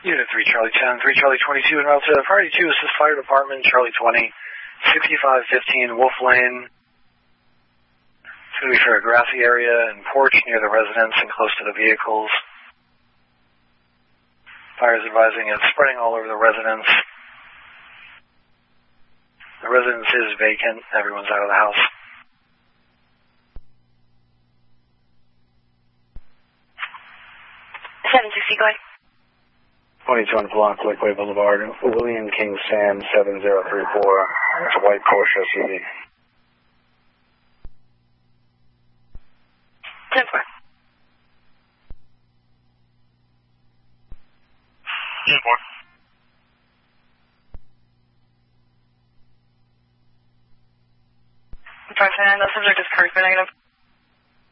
Unit 3, Charlie 10, 3 Charlie 22, en route to Priority 2, assist Fire Department, Charlie 20, 6515 Wolf Lane. It's going to be for a grassy area and porch near the residence and close to the vehicles. Fire is advising it's spreading all over the residence. The residence is vacant. Everyone's out of the house. Go ahead. 22 on Block, Lakeway Boulevard, William King Sam 7034. It's a white Porsche SUV. 10-4. 10-4. I'm sorry, the subject is correct, but negative.